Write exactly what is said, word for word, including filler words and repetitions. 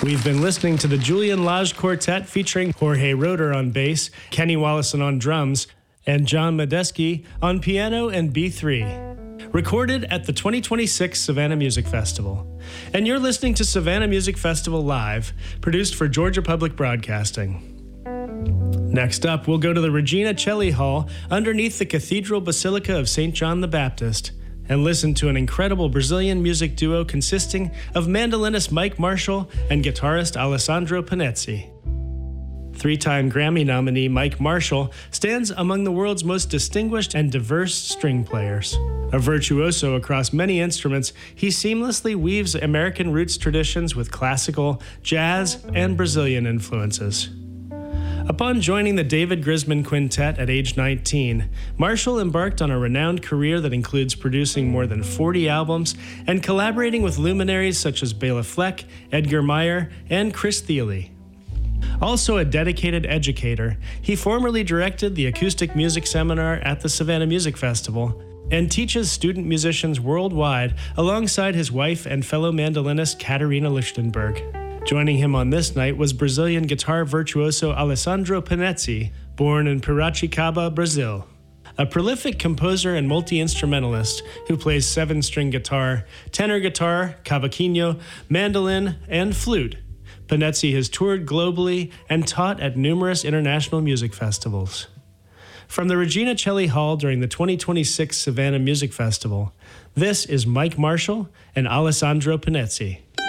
We've been listening to the Julian Lage Quartet featuring Jorge Roeder on bass, Kenny Wallison on drums, and John Medeski on piano and B three. Recorded at the twenty twenty-six Savannah Music Festival. And you're listening to Savannah Music Festival Live, produced for Georgia Public Broadcasting. Next up, we'll go to the Regina Celli Hall underneath the Cathedral Basilica of Saint John the Baptist and listen to an incredible Brazilian music duo consisting of mandolinist Mike Marshall and guitarist Alessandro Panezzi. Three-time Grammy nominee Mike Marshall stands among the world's most distinguished and diverse string players. A virtuoso across many instruments, he seamlessly weaves American roots traditions with classical, jazz, and Brazilian influences. Upon joining the David Grisman Quintet at age nineteen, Marshall embarked on a renowned career that includes producing more than forty albums and collaborating with luminaries such as Bela Fleck, Edgar Meyer, and Chris Thile. Also a dedicated educator, he formerly directed the acoustic music seminar at the Savannah Music Festival and teaches student musicians worldwide alongside his wife and fellow mandolinist Katarina Lichtenberg. Joining him on this night was Brazilian guitar virtuoso Alessandro Panezzi, born in Piracicaba, Brazil. A prolific composer and multi-instrumentalist who plays seven-string guitar, tenor guitar, cavaquinho, mandolin, and flute, Panezzi has toured globally and taught at numerous international music festivals. From the Regina Celli Hall during the twenty twenty-six Savannah Music Festival, this is Mike Marshall and Alessandro Panezzi.